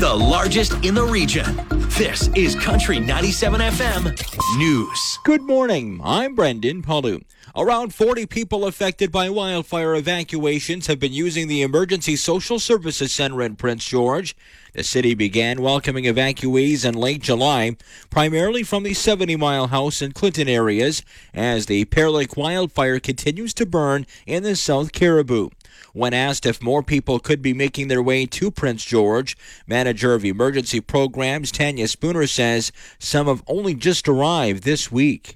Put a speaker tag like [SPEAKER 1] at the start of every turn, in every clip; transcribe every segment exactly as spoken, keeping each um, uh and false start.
[SPEAKER 1] the largest in the region. This is Country ninety-seven F M News.
[SPEAKER 2] Good morning. I'm Brendan Palu. Around forty people affected by wildfire evacuations have been using the Emergency Social Services Center in Prince George. The city began welcoming evacuees in late July, primarily from the seventy mile House and Clinton areas, as the Pear Lake wildfire continues to burn in the South Caribou. When asked if more people could be making their way to Prince George, Manager of Emergency Programs Tanya Spooner says some have only just arrived this week.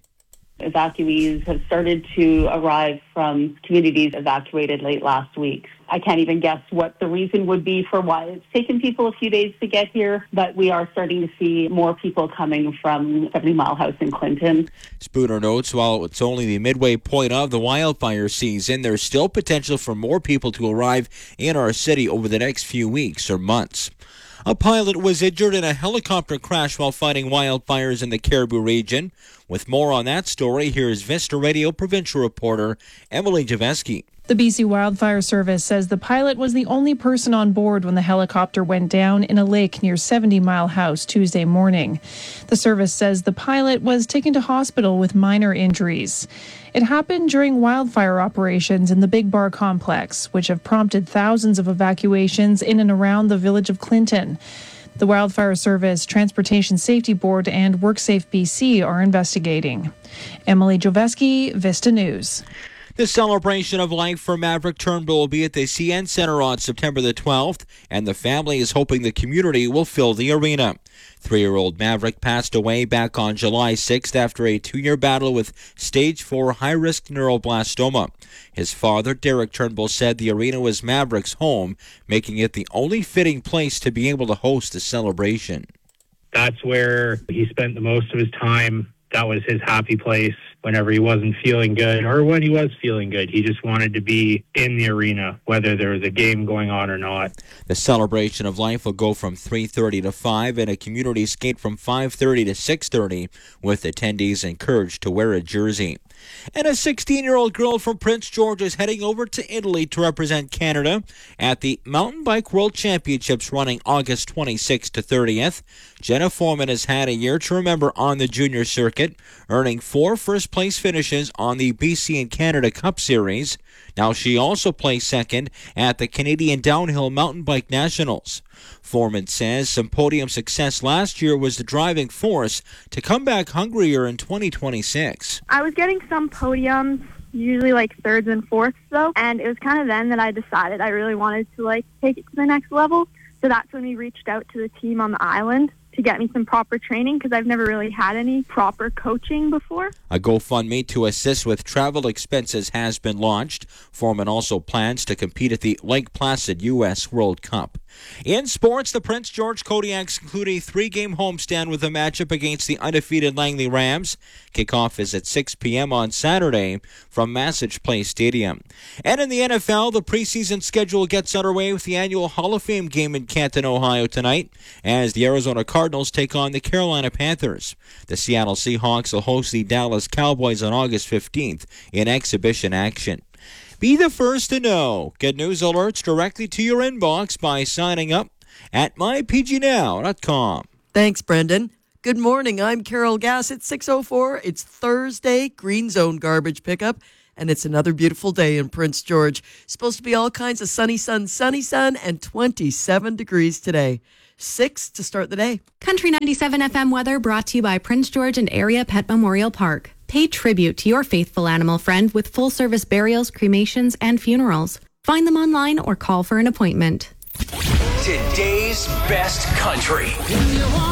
[SPEAKER 3] Evacuees have started to arrive from communities evacuated late last week. I can't even guess what the reason would be for why it's taken people a few days to get here, but we are starting to see more people coming from seventy mile House in Clinton.
[SPEAKER 2] Spooner notes while it's only the midway point of the wildfire season, there's still potential for more people to arrive in our city over the next few weeks or months. A pilot was injured in a helicopter crash while fighting wildfires in the Caribou region. With more on that story, here's Vista Radio provincial reporter Emily Javeski.
[SPEAKER 4] The B C Wildfire Service says the pilot was the only person on board when the helicopter went down in a lake near seventy mile House Tuesday morning. The service says the pilot was taken to hospital with minor injuries. It happened during wildfire operations in the Big Bar complex, which have prompted thousands of evacuations in and around the village of Clinton. The Wildfire Service, Transportation Safety Board, and WorkSafe B C are investigating. Emily Joveski, Vista News.
[SPEAKER 2] The celebration of life for Maverick Turnbull will be at the C N Centre on September the twelfth, and the family is hoping the community will fill the arena. Three-year-old Maverick passed away back on July sixth after a two-year battle with stage four high-risk neuroblastoma. His father, Derek Turnbull, said the arena was Maverick's home, making it the only fitting place to be able to host a celebration.
[SPEAKER 5] That's where he spent the most of his time. That was his happy place. Whenever he wasn't feeling good or when he was feeling good, he just wanted to be in the arena, whether there was a game going on or not.
[SPEAKER 2] The celebration of life will go from three thirty to five and a community skate from five thirty to six thirty, with attendees encouraged to wear a jersey. And a sixteen-year-old girl from Prince George is heading over to Italy to represent Canada at the Mountain Bike World Championships running August twenty-sixth to thirtieth. Jenna Foreman has had a year to remember on the junior circuit, earning four first-place finishes on the B C and Canada Cup Series. Now she also placed second at the Canadian Downhill Mountain Bike Nationals. Foreman says some podium success last year was the driving force to come back hungrier in twenty twenty-six.
[SPEAKER 6] I was getting some podiums, usually like thirds and fourths though, and it was kind of then that I decided I really wanted to like take it to the next level. So that's when we reached out to the team on the island to get me some proper training because I've never really had any proper coaching before.
[SPEAKER 2] A GoFundMe to assist with travel expenses has been launched. Foreman also plans to compete at the Lake Placid U S World Cup. In sports, the Prince George Kodiaks conclude a three-game homestand with a matchup against the undefeated Langley Rams. Kickoff is at six p.m. on Saturday from Massage Place Stadium. And in the N F L, the preseason schedule gets underway with the annual Hall of Fame game in Canton, Ohio tonight, as the Arizona Cardinals take on the Carolina Panthers. The Seattle Seahawks will host the Dallas Cowboys on August fifteenth in exhibition action. Be the first to know. Get news alerts directly to your inbox by signing up at my p g now dot com.
[SPEAKER 7] Thanks, Brendan. Good morning. I'm Carol Gass. It's six oh four. It's Thursday, Green Zone garbage pickup, and it's another beautiful day in Prince George. Supposed to be all kinds of sunny sun, sunny sun, and twenty-seven degrees today. Six to start the day.
[SPEAKER 8] Country ninety-seven F M weather brought to you by Prince George and Area Pet Memorial Park. Pay tribute to your faithful animal friend with full-service burials, cremations, and funerals. Find them online or call for an appointment.
[SPEAKER 1] Today's best country.